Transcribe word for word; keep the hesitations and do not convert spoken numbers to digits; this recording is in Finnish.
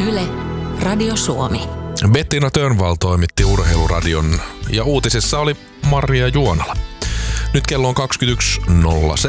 Yle, Radio Suomi. Bettina Törnvall toimitti Urheiluradion ja uutisissa oli Maria Juonala. Nyt kello on kaksikymmentäyksi nolla